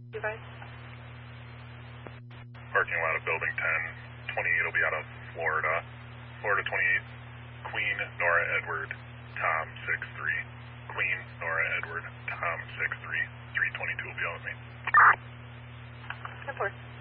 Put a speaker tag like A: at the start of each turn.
A: Device.
B: Parking lot of building 10. 28 will be out of Florida. Florida 28. Queen, Nora Edward, Tom 63. Queen, Nora Edward, Tom 63. 322 will be out with me.
A: 10-4.